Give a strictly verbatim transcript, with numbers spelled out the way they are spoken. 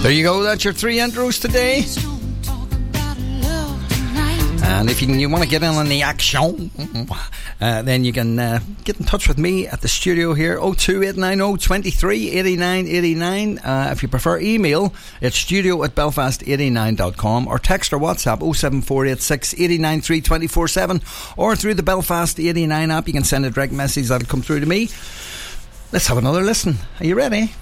There you go, that's your three intros today. And if you, you want to get in on the action, uh, then you can uh, get in touch with me at the studio here, oh two eight nine oh, two three, eight nine eight nine. Uh, if you prefer email, it's studio at belfast eighty-nine dot com, or text or WhatsApp oh seven four eight six, eight nine three, two four seven, or through the Belfast eighty-nine app. You can send a direct message, that'll come through to me. Let's have another listen. Are you ready?